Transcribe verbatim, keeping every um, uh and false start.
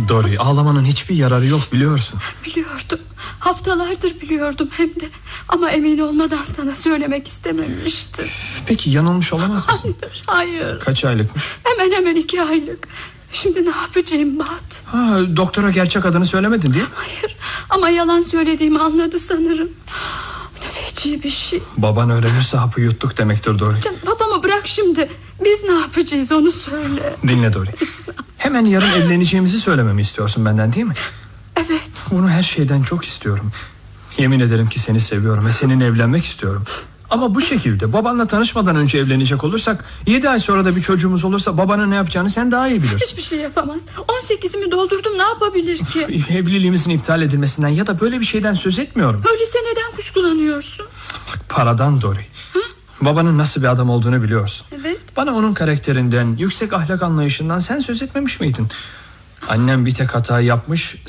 Dory, ağlamanın hiçbir yararı yok, biliyorsun. Biliyordum. Haftalardır biliyordum hem de. Ama emin olmadan sana söylemek istememiştim. Peki yanılmış olamaz mısın? Hayır, hayır. Kaç aylıkmış? Hemen hemen iki aylık. Şimdi ne yapacağım Bat? Ha, doktora gerçek adını söylemedin değil mi? Hayır, ama yalan söylediğimi anladı sanırım. Ne feci bir şey. Baban öğrenirse hapı yuttuk demektir Dory. Can, babamı bırak şimdi. Biz ne yapacağız onu söyle. Dinle Dory. Hemen yarın evleneceğimizi söylememi istiyorsun benden değil mi? Evet. Bunu her şeyden çok istiyorum. Yemin ederim ki seni seviyorum ve seninle evlenmek istiyorum. Ama bu şekilde babanla tanışmadan önce evlenecek olursak, yedi ay sonra da bir çocuğumuz olursa babanın ne yapacağını sen daha iyi bilirsin. Hiçbir şey yapamaz. on sekizimi doldurdum, ne yapabilir ki? Evliliğimizin iptal edilmesinden ya da böyle bir şeyden söz etmiyorum. Öyleyse neden kuşkulanıyorsun? Bak, paradan Dory. Hı? Babanın nasıl bir adam olduğunu biliyorsun. Evet. Bana onun karakterinden, yüksek ahlak anlayışından sen söz etmemiş miydin? Annem bir tek hata yapmış,